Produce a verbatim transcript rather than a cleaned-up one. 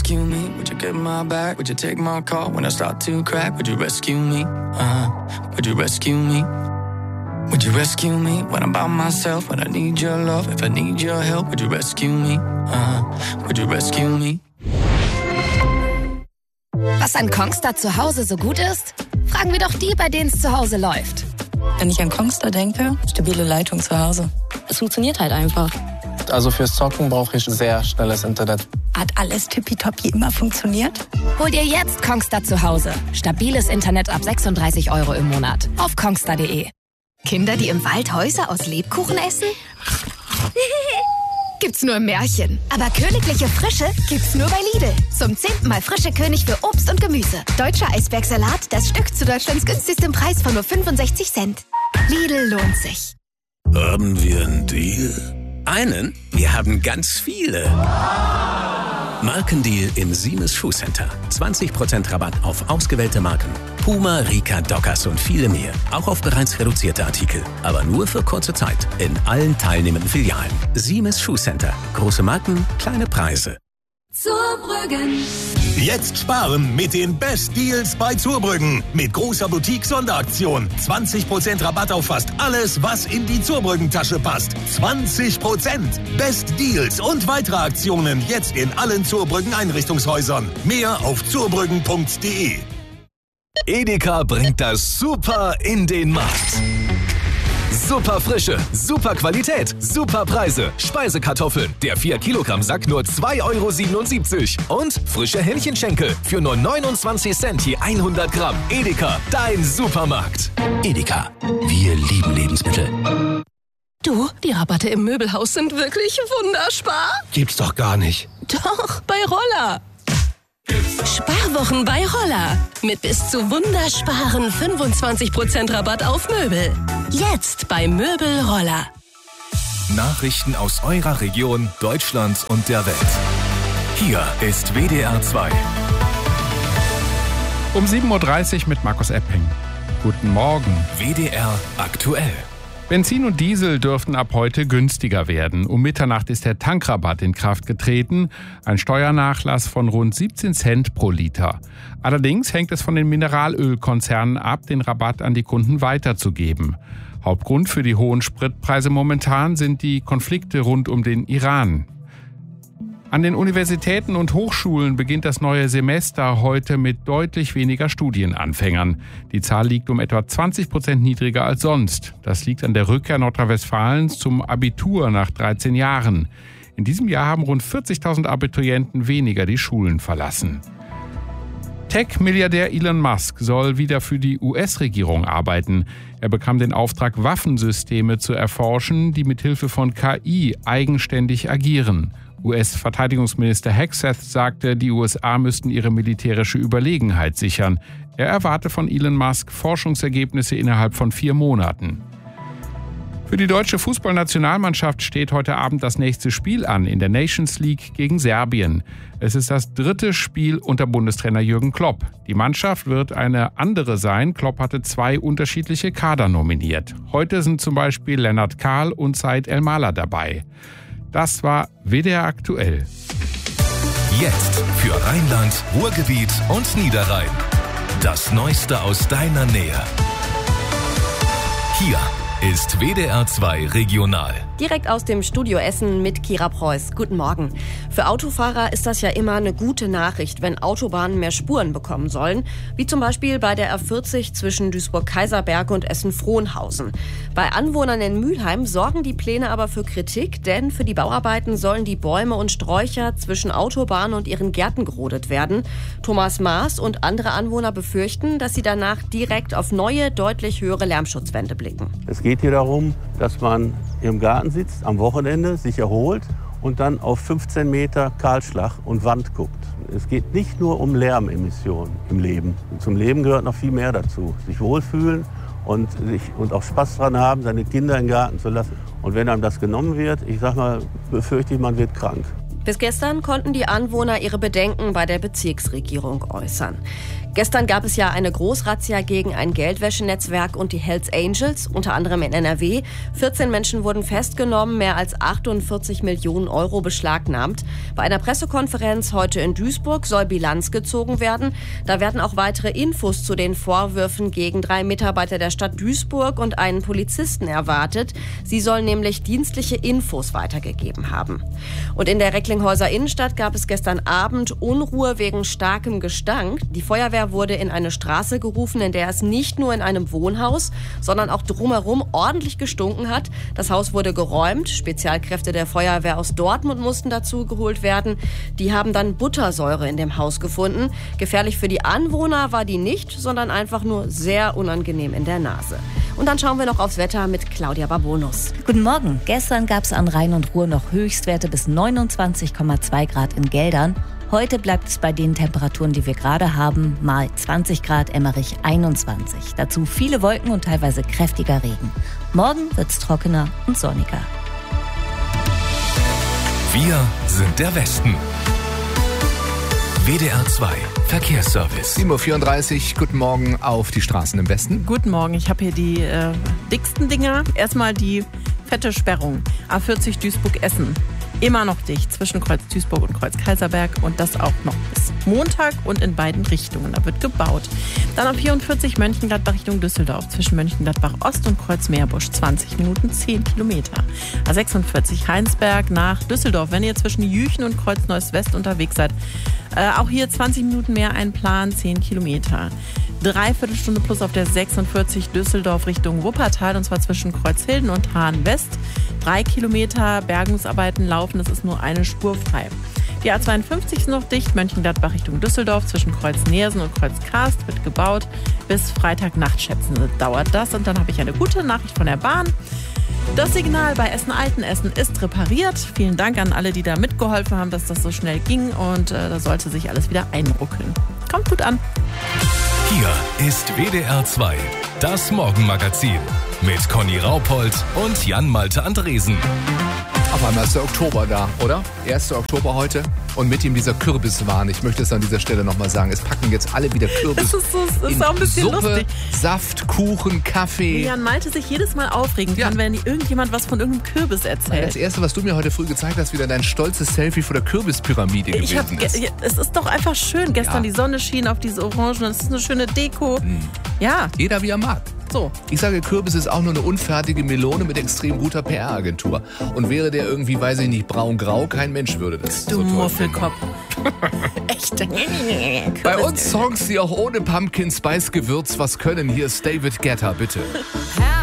rescue me? Would you get my back? Would you take my call when I start to crack? Would you rescue me? Uh-huh. Would you rescue me? Would you rescue me when I'm by myself? When I need your love, if I need your help, would you rescue me? Uh-huh. Would you rescue me? Was an Kongstar zu Hause so gut ist? Fragen wir doch die, bei denen es zu Hause läuft. Wenn ich an Kongstar denke, stabile Leitung zu Hause. Es funktioniert halt einfach. Also fürs Zocken brauche ich sehr schnelles Internet. Hat alles tippitoppi immer funktioniert? Hol dir jetzt Kongstar zu Hause. Stabiles Internet ab sechsunddreißig Euro im Monat. Auf kongstar punkt de. Kinder, die im Wald Häuser aus Lebkuchen essen? Gibt's nur im Märchen. Aber königliche Frische gibt's nur bei Lidl. Zum zehnten Mal frische König für Obst und Gemüse. Deutscher Eisbergsalat, das Stück zu Deutschlands günstigstem Preis von nur fünfundsechzig Cent. Lidl lohnt sich. Haben wir einen Deal? Einen? Wir haben ganz viele. Markendeal im Siemens Schuhcenter. zwanzig Prozent Rabatt auf ausgewählte Marken. Puma, Rika, Dockers und viele mehr. Auch auf bereits reduzierte Artikel. Aber nur für kurze Zeit. In allen teilnehmenden Filialen. Siemens Schuhcenter. Große Marken, kleine Preise. Zurbrüggen. Jetzt sparen mit den Best Deals bei Zurbrüggen. Mit großer Boutique-Sonderaktion. zwanzig Prozent Rabatt auf fast alles, was in die Zurbrüggen-Tasche passt. zwanzig Prozent. Best Deals und weitere Aktionen jetzt in allen Zurbrüggen-Einrichtungshäusern. Mehr auf zurbrüggen punkt de. Edeka bringt das Super in den Markt. Super Frische, super Qualität, super Preise. Speisekartoffeln, der vier Kilogramm Sack nur zwei Euro siebenundsiebzig. Und frische Hähnchenschenkel für nur neunundzwanzig Cent je hundert Gramm. Edeka, dein Supermarkt. Edeka, wir lieben Lebensmittel. Du, die Rabatte im Möbelhaus sind wirklich wunderspar. Gibt's doch gar nicht. Doch, bei Roller. Sparwochen bei Roller. Mit bis zu wundersparen fünfundzwanzig Prozent Rabatt auf Möbel. Jetzt bei Möbel Roller. Nachrichten aus eurer Region, Deutschland und der Welt. Hier ist W D R zwei. Um sieben Uhr dreißig mit Markus Epping. Guten Morgen. W D R aktuell. Benzin und Diesel dürften ab heute günstiger werden. Um Mitternacht ist der Tankrabatt in Kraft getreten. Ein Steuernachlass von rund siebzehn Cent pro Liter. Allerdings hängt es von den Mineralölkonzernen ab, den Rabatt an die Kunden weiterzugeben. Hauptgrund für die hohen Spritpreise momentan sind die Konflikte rund um den Iran. An den Universitäten und Hochschulen beginnt das neue Semester heute mit deutlich weniger Studienanfängern. Die Zahl liegt um etwa zwanzig Prozent niedriger als sonst. Das liegt an der Rückkehr Nordrhein-Westfalens zum Abitur nach dreizehn Jahren. In diesem Jahr haben rund vierzigtausend Abiturienten weniger die Schulen verlassen. Tech-Milliardär Elon Musk soll wieder für die U S-Regierung arbeiten. Er bekam den Auftrag, Waffensysteme zu erforschen, die mithilfe von K I eigenständig agieren. U S-Verteidigungsminister Hegseth sagte, die U S A müssten ihre militärische Überlegenheit sichern. Er erwarte von Elon Musk Forschungsergebnisse innerhalb von vier Monaten. Für die deutsche Fußballnationalmannschaft steht heute Abend das nächste Spiel an in der Nations League gegen Serbien. Es ist das dritte Spiel unter Bundestrainer Jürgen Klopp. Die Mannschaft wird eine andere sein. Klopp hatte zwei unterschiedliche Kader nominiert. Heute sind zum Beispiel Lennart Kahl und Said El-Mala dabei. Das war W D R aktuell. Jetzt für Rheinland, Ruhrgebiet und Niederrhein. Das Neueste aus deiner Nähe. Hier ist W D R zwei Regional. Direkt aus dem Studio Essen mit Kira Preuß. Guten Morgen. Für Autofahrer ist das ja immer eine gute Nachricht, wenn Autobahnen mehr Spuren bekommen sollen. Wie zum Beispiel bei der R vierzig zwischen Duisburg-Kaiserberg und Essen-Frohnhausen. Bei Anwohnern in Mülheim sorgen die Pläne aber für Kritik, denn für die Bauarbeiten sollen die Bäume und Sträucher zwischen Autobahn und ihren Gärten gerodet werden. Thomas Maas und andere Anwohner befürchten, dass sie danach direkt auf neue, deutlich höhere Lärmschutzwände blicken. Es geht hier darum, dass man im Garten sitzt, am Wochenende sich erholt und dann auf fünfzehn Meter Kahlschlag und Wand guckt. Es geht nicht nur um Lärmemissionen im Leben. Zum Leben gehört noch viel mehr dazu. Sich wohlfühlen und, sich, und auch Spaß dran haben, seine Kinder im Garten zu lassen. Und wenn einem das genommen wird, ich sag mal, befürchte ich, man wird krank. Bis gestern konnten die Anwohner ihre Bedenken bei der Bezirksregierung äußern. Gestern gab es ja eine Großrazzia gegen ein Geldwäschenetzwerk und die Hells Angels, unter anderem in N R W. vierzehn Menschen wurden festgenommen, mehr als achtundvierzig Millionen Euro beschlagnahmt. Bei einer Pressekonferenz heute in Duisburg soll Bilanz gezogen werden. Da werden auch weitere Infos zu den Vorwürfen gegen drei Mitarbeiter der Stadt Duisburg und einen Polizisten erwartet. Sie sollen nämlich dienstliche Infos weitergegeben haben. Und in der Recklinghäuser Innenstadt gab es gestern Abend Unruhe wegen starkem Gestank. Die Feuerwehr wurde in eine Straße gerufen, in der es nicht nur in einem Wohnhaus, sondern auch drumherum ordentlich gestunken hat. Das Haus wurde geräumt. Spezialkräfte der Feuerwehr aus Dortmund mussten dazu geholt werden. Die haben dann Buttersäure in dem Haus gefunden. Gefährlich für die Anwohner war die nicht, sondern einfach nur sehr unangenehm in der Nase. Und dann schauen wir noch aufs Wetter mit Claudia Babonus. Guten Morgen. Gestern gab es an Rhein und Ruhr noch Höchstwerte bis neunundzwanzig Komma zwei Grad in Geldern. Heute bleibt es bei den Temperaturen, die wir gerade haben, mal zwanzig Grad, Emmerich einundzwanzig. Dazu viele Wolken und teilweise kräftiger Regen. Morgen wird's trockener und sonniger. Wir sind der Westen. W D R zwei Verkehrsservice. sieben Uhr vierunddreißig, guten Morgen auf die Straßen im Westen. Guten Morgen, ich habe hier die äh, dicksten Dinger. Erstmal die fette Sperrung. A vierzig Duisburg-Essen. Immer noch dicht zwischen Kreuz Duisburg und Kreuz Kaiserberg und das auch noch bis Montag und in beiden Richtungen. Da wird gebaut. Dann am vierundvierzig Mönchengladbach Richtung Düsseldorf zwischen Mönchengladbach Ost und Kreuz Meerbusch. zwanzig Minuten, zehn Kilometer. A sechsundvierzig Heinsberg nach Düsseldorf. Wenn ihr zwischen Jüchen und Kreuz Neuss West unterwegs seid, äh, auch hier zwanzig Minuten mehr einplanen, zehn Kilometer. Dreiviertel Stunde plus auf der sechsundvierzig Düsseldorf Richtung Wuppertal und zwar zwischen Kreuzhilden und Hahn West. Drei Kilometer Bergungsarbeiten laufen, es ist nur eine Spur frei. Die A zweiundfünfzig ist noch dicht, Mönchengladbach Richtung Düsseldorf zwischen Kreuz Neersen und Kreuz Karst wird gebaut. Bis Freitagnacht schätzen dauert das und dann habe ich eine gute Nachricht von der Bahn. Das Signal bei Essen-Altenessen ist repariert. Vielen Dank an alle, die da mitgeholfen haben, dass das so schnell ging und äh, da sollte sich alles wieder einruckeln. Kommt gut an. Hier ist W D R zwei, das Morgenmagazin mit Conny Raupold und Jan-Malte Andresen. Auf einmal ist der Oktober da, oder? erster Oktober heute und mit ihm dieser Kürbiswahn. Ich möchte es an dieser Stelle nochmal sagen. Es packen jetzt alle wieder Kürbis. Das ist, so, das ist auch ein bisschen Suppe, lustig. Saft, Kuchen, Kaffee. Wie Jan Malte sich jedes Mal aufregen kann, ja, wenn irgendjemand was von irgendeinem Kürbis erzählt. Das Erste, was du mir heute früh gezeigt hast, wieder dein stolzes Selfie vor der Kürbispyramide ich gewesen hab, ist. Es ist doch einfach schön. Gestern ja. Die Sonne schien auf diese Orangen. Das ist eine schöne Deko. Mhm. Ja. Jeder wie er mag. So. Ich sage, Kürbis ist auch nur eine unfertige Melone mit extrem guter P R-Agentur. Und wäre der irgendwie, weiß ich nicht, braun-grau, kein Mensch würde das. Du so Muffelkopf. Echt. Bei uns Songs, die auch ohne Pumpkin Spice Gewürz was können. Hier ist David Guetta, bitte.